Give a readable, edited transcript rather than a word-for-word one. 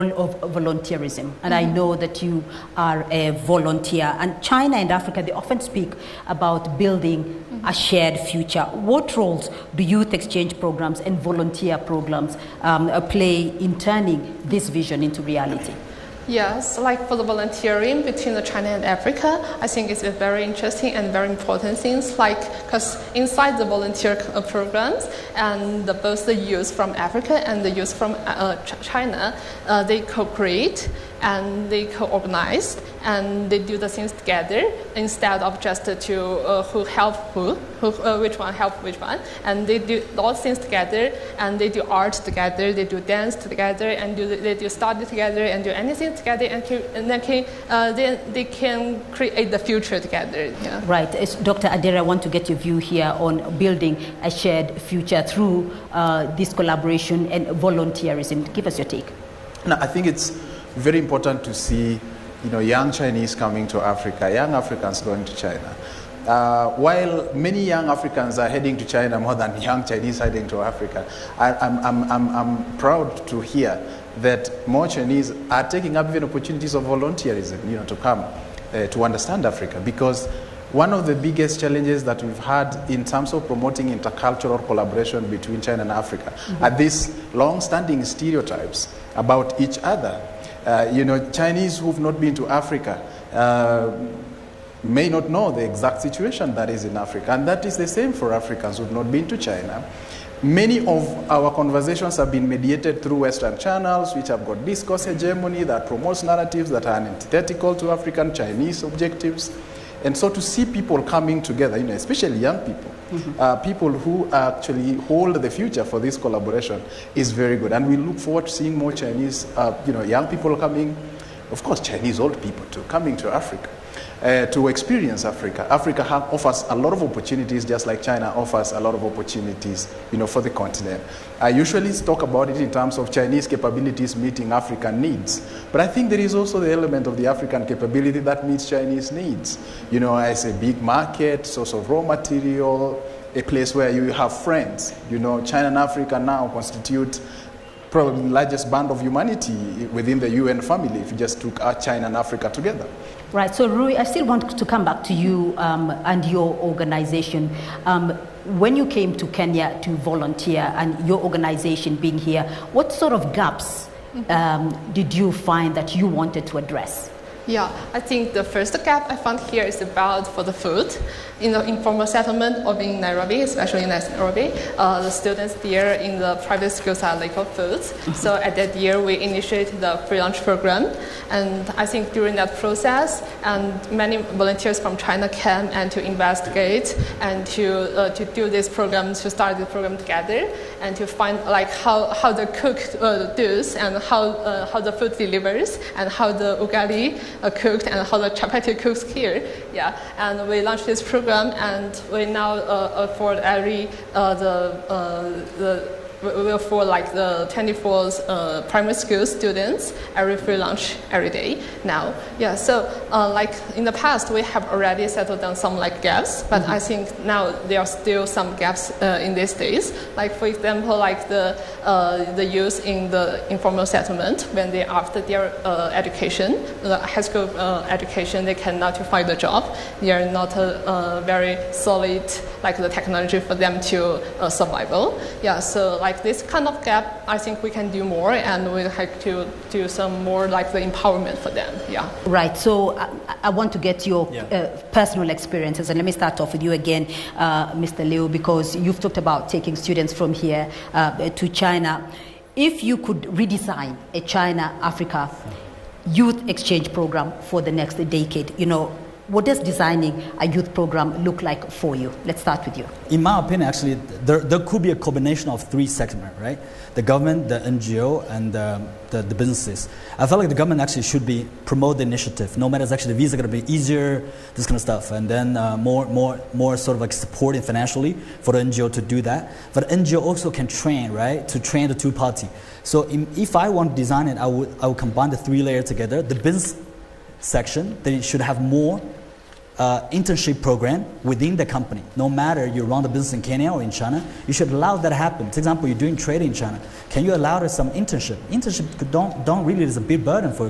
of volunteerism, and I know that you are a volunteer, and China and Africa, they often speak about building a shared future. What roles do youth exchange programs and volunteer programs play in turning this vision into reality? Yes, like for the volunteering between the China and Africa, I think it's a very interesting and very important things. Like, because inside the volunteer programs, and both the youth from Africa and the youth from China, they co-create and they co-organize and they do the things together instead of just to who help who, which one help which one, and they do all things together and they do art together, they do dance together, and they do study together and do anything together, and then they can create the future together. Yeah. Right. Dr. Adera, I want to get your view here on building a shared future through this collaboration and volunteerism. Give us your take. No, I think it's very important to see, young Chinese coming to Africa, young Africans going to China. While many young Africans are heading to China more than young Chinese heading to Africa, I'm proud to hear that more Chinese are taking up even opportunities of volunteerism, to come to understand Africa, because one of the biggest challenges that we've had in terms of promoting intercultural collaboration between China and Africa are these long-standing stereotypes about each other. Chinese who've not been to Africa may not know the exact situation that is in Africa, and that is the same for Africans who've not been to China. Many of our conversations have been mediated through Western channels, which have got discourse hegemony that promotes narratives that are antithetical to African Chinese objectives. And so to see people coming together, especially young people, people who actually hold the future for this collaboration is very good. And we look forward to seeing more Chinese, young people coming, of course, Chinese old people too, coming to Africa to experience Africa. Africa offers a lot of opportunities, just like China offers a lot of opportunities, for the continent. I usually talk about it in terms of Chinese capabilities meeting African needs. But I think there is also the element of the African capability that meets Chinese needs. As a big market, source of raw material, a place where you have friends. China and Africa now constitute probably the largest band of humanity within the UN family, if you just took China and Africa together. Right. So, Rui, I still want to come back to you and your organization. When you came to Kenya to volunteer and your organization being here, what sort of gaps did you find that you wanted to address? Yeah, I think the first gap I found here is about for the food. In the informal settlement or in Nairobi, especially in Nairobi, the students there in the private schools are lack of food. So at that year, we initiated the free lunch program. And I think during that process, and many volunteers from China came and to investigate and to do this program, to start the program together, and to find how the cook does and how the food delivers and how the ugali cooked and how the chapati cooks here. Yeah, and we launched this program, and we now afford every for the 24 primary school students every free lunch every day now. Yeah, so in the past we have already settled down some gaps, but I think now there are still some gaps in these days. Like for example, the youth in the informal settlement, when they after their education, the high school education, they cannot find a job. They are not very solid the technology for them to survival. Yeah, so this kind of gap, I think we can do more, and we have to do some more the empowerment for them. Yeah. Right. So I want to get your personal experiences, and let me start off with you again, Mr. Liu, because you've talked about taking students from here to China. If you could redesign a China-Africa youth exchange program for the next decade, what does designing a youth program look like for you? Let's start with you. In my opinion, actually, there could be a combination of three segments, right? The government, the NGO, and the businesses. I feel like the government actually should promote the initiative. No matter, actually, the visa going to be easier, this kind of stuff, and then more sort of supporting financially for the NGO to do that. But NGO also can train, right? To train the two party. So if I want to design it, I would combine the three layers together. The business section, they should have more internship program within the company. No matter you run the business in Kenya or in China, you should allow that to happen. For example, you're doing trade in China. Can you allow some internship? Internship don't really is a big burden for